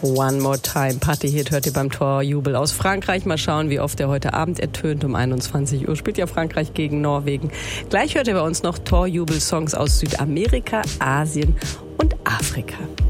One More Time. Partyhit hört ihr beim Torjubel aus Frankreich. Mal schauen, wie oft er heute Abend ertönt. Um 21 Uhr spielt ja Frankreich gegen Norwegen. Gleich hört ihr bei uns noch Torjubel-Songs aus Südamerika, Asien und Afrika.